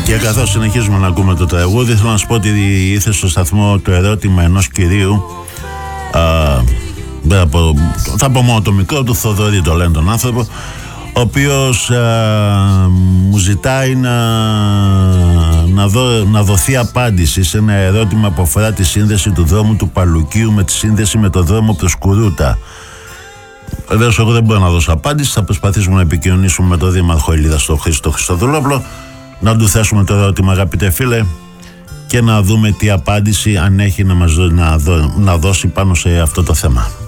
Και καθώς συνεχίζουμε να ακούμε το τραγούδι, θέλω να σου πω ότι ήρθε στο σταθμό το ερώτημα ενός κυρίου, θα πω μόνο το μικρό του, Θοδωρή το λένε τον άνθρωπο, ο οποίος μου ζητάει να δοθεί απάντηση σε ένα ερώτημα που αφορά τη σύνδεση του δρόμου του Παλουκίου με τη σύνδεση με το δρόμο προς Κουρούτα. Βέβαια, εγώ δεν μπορώ να δώσω απάντηση. Θα προσπαθήσουμε να επικοινωνήσουμε με τον Δήμαρχο Ήλιδας, τον Χρήστο Χριστοδουλόπουλο, να του θέσουμε το ερώτημα, αγαπητέ φίλε, και να δούμε τι απάντηση αν έχει να μας να δώσει πάνω σε αυτό το θέμα.